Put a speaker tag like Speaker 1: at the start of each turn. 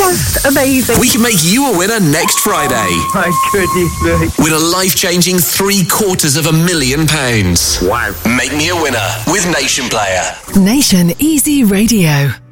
Speaker 1: Just amazing.
Speaker 2: We can make you a winner next Friday.
Speaker 1: Oh, my goodness me.
Speaker 2: With a life-changing £750,000.
Speaker 3: Wow.
Speaker 2: Make me a winner with Nation Player.
Speaker 4: Nation Easy Radio.